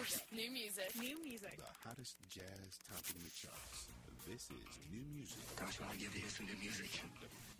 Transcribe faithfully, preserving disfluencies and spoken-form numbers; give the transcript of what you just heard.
music. New music. New music. The hottest jazz topping the charts. This is New Music. Gosh, I want to give you some new music. The